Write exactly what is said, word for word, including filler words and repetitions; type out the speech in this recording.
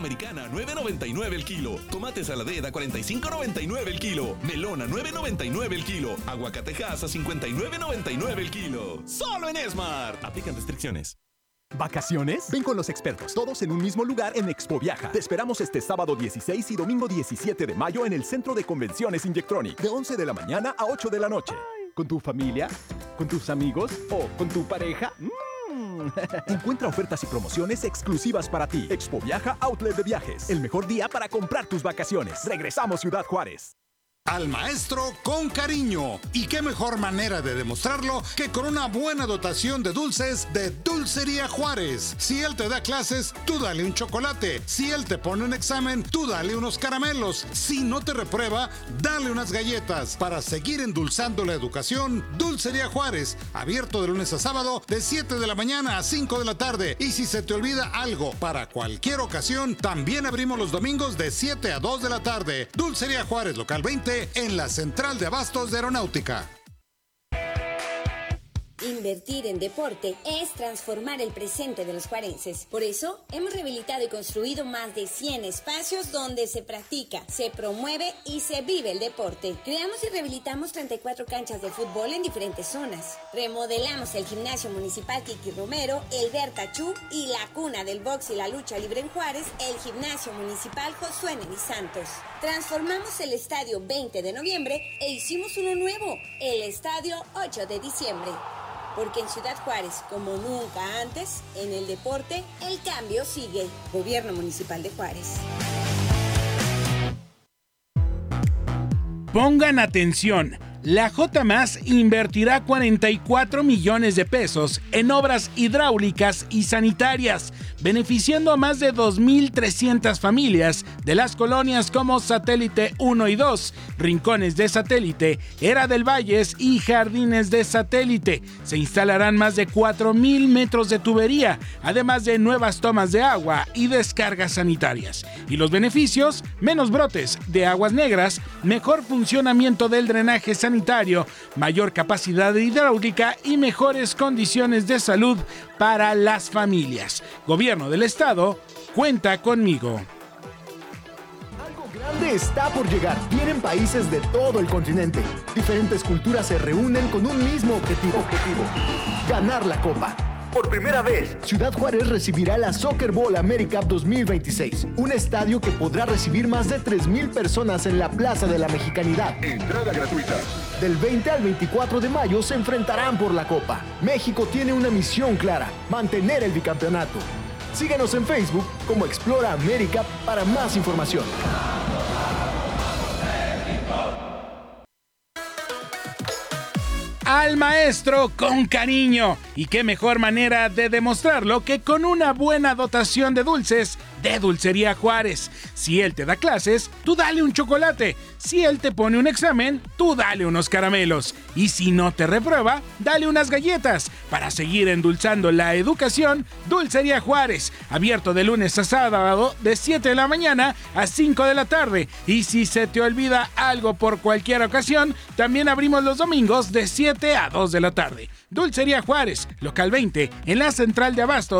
americana, nueve noventa y nueve el kilo. Tomate saladera, cuarenta y cinco noventa y nueve el kilo. Melón a nueve noventa y nueve el kilo. Aguacatejas a cincuenta y nueve noventa y nueve el kilo. ¡Solo en Smart! Aplican restricciones. ¿Vacaciones? Ven con los expertos, todos en un mismo lugar en Expo Viaja. Te esperamos este sábado dieciséis y domingo diecisiete de mayo en el Centro de Convenciones Injectronic, de once de la mañana a ocho de la noche. ¿Con tu familia? ¿Con tus amigos? ¿O con tu pareja? Mm. Encuentra ofertas y promociones exclusivas para ti. Expo Viaja Outlet de Viajes, el mejor día para comprar tus vacaciones. Regresamos Ciudad Juárez. Al maestro con cariño. Y qué mejor manera de demostrarlo que con una buena dotación de dulces de Dulcería Juárez. Si él te da clases, tú dale un chocolate. Si él te pone un examen, tú dale unos caramelos. Si no te reprueba, dale unas galletas. Para seguir endulzando la educación, Dulcería Juárez, abierto de lunes a sábado de siete de la mañana a cinco de la tarde. Y si se te olvida algo para cualquier ocasión, también abrimos los domingos de siete a dos de la tarde. Dulcería Juárez, local veinte, en la Central de Abastos de Aeronáutica. Invertir en deporte es transformar el presente de los juarenses. Por eso, hemos rehabilitado y construido más de cien espacios donde se practica, se promueve y se vive el deporte. Creamos y rehabilitamos treinta y cuatro canchas de fútbol en diferentes zonas. Remodelamos el Gimnasio Municipal Kiki Romero, el Berta Chu y la cuna del box y la lucha libre en Juárez, el Gimnasio Municipal Josué Neri Santos. Transformamos el Estadio veinte de noviembre e hicimos uno nuevo, el Estadio ocho de diciembre. Porque en Ciudad Juárez, como nunca antes, en el deporte, el cambio sigue. Gobierno Municipal de Juárez. Pongan atención. La J más invertirá cuarenta y cuatro millones de pesos en obras hidráulicas y sanitarias, beneficiando a más de dos mil trescientas familias de las colonias como Satélite uno y dos, Rincones de Satélite, Era del Valles y Jardines de Satélite. Se instalarán más de cuatro mil metros de tubería, además de nuevas tomas de agua y descargas sanitarias. Y los beneficios: menos brotes de aguas negras, mejor funcionamiento del drenaje sanitario, sanitario, mayor capacidad hidráulica y mejores condiciones de salud para las familias. Gobierno del Estado, cuenta conmigo. Algo grande está por llegar. Vienen países de todo el continente. Diferentes culturas se reúnen con un mismo objetivo. Objetivo: ganar la Copa. Por primera vez, Ciudad Juárez recibirá la Soccer Bowl AmeriCup dos mil veintiséis, un estadio que podrá recibir más de tres mil personas en la Plaza de la Mexicanidad. Entrada gratuita. Del veinte al veinticuatro de mayo se enfrentarán por la Copa. México tiene una misión clara: mantener el bicampeonato. Síguenos en Facebook como Explora AmeriCup para más información. Al maestro con cariño. Y qué mejor manera de demostrarlo que con una buena dotación de dulces de Dulcería Juárez. Si él te da clases, tú dale un chocolate. Si él te pone un examen, tú dale unos caramelos. Y si no te reprueba, dale unas galletas. Para seguir endulzando la educación, Dulcería Juárez, abierto de lunes a sábado de siete de la mañana a cinco de la tarde. Y si se te olvida algo por cualquier ocasión, también abrimos los domingos de siete a dos de la tarde. Dulcería Juárez, local veinte, en la Central de Abastos